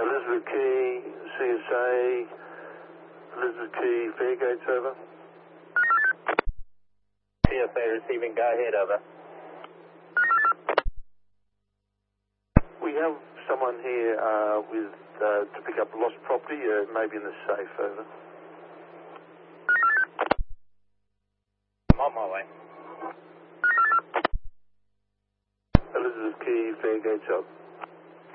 Elizabeth Key, CSA, Elizabeth Key, Fairgates, over. CSA receiving, go ahead, over. We have someone here to pick up lost property, maybe in the safe, over. I'm on my way. Elizabeth Key, Fairgates, over.